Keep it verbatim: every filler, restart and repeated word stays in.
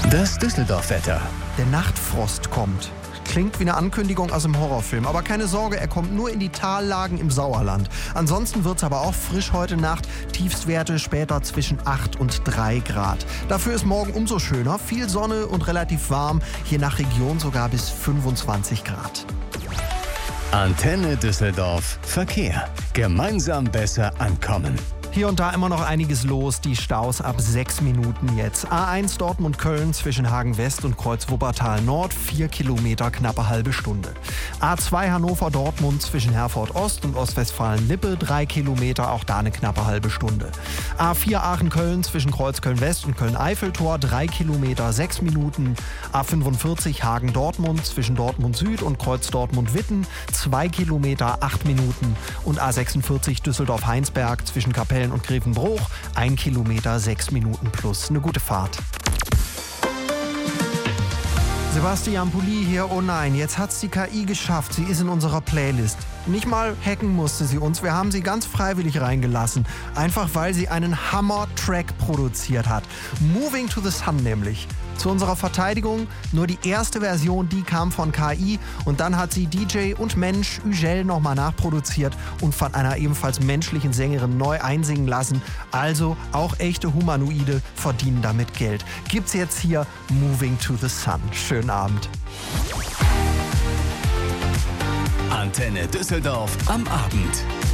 Das Düsseldorf-Wetter. Der Nachtfrost kommt. Klingt wie eine Ankündigung aus einem Horrorfilm. Aber keine Sorge, er kommt nur in die Tallagen im Sauerland. Ansonsten wird es aber auch frisch heute Nacht. Tiefstwerte später zwischen acht und drei Grad. Dafür ist morgen umso schöner. Viel Sonne und relativ warm. Je nach Region sogar bis fünfundzwanzig Grad. Antenne Düsseldorf. Verkehr. Gemeinsam besser ankommen. Hier und da immer noch einiges los, die Staus ab sechs Minuten jetzt. A eins Dortmund-Köln zwischen Hagen West und Kreuz Wuppertal Nord, vier Kilometer, knappe halbe Stunde. A zwei Hannover-Dortmund zwischen Herford Ost und Ostwestfalen-Lippe, drei Kilometer, auch da eine knappe halbe Stunde. A vier Aachen-Köln zwischen Kreuz Köln-West und Köln-Eiffeltor, drei Kilometer, sechs Minuten. A fünfundvierzig Hagen-Dortmund zwischen Dortmund Süd und Kreuz Dortmund-Witten, zwei Kilometer, acht Minuten. Und A sechsundvierzig Düsseldorf-Heinsberg zwischen Kapellen und Grevenbruch, ein Kilometer, sechs Minuten plus. Eine gute Fahrt. Sebastian Pulli hier. Oh nein, jetzt hat's die K I geschafft. Sie ist in unserer Playlist. Nicht mal hacken musste sie uns. Wir haben sie ganz freiwillig reingelassen. Einfach weil sie einen Hammer-Track produziert hat. Moving to the Sun nämlich. Zu unserer Verteidigung, nur die erste Version, die kam von K I. Und dann hat sie D J und Mensch Ügel nochmal nachproduziert und von einer ebenfalls menschlichen Sängerin neu einsingen lassen. Also auch echte Humanoide verdienen damit Geld. Gibt's jetzt hier Moving to the Sun. Schönen Abend. Antenne Düsseldorf am Abend.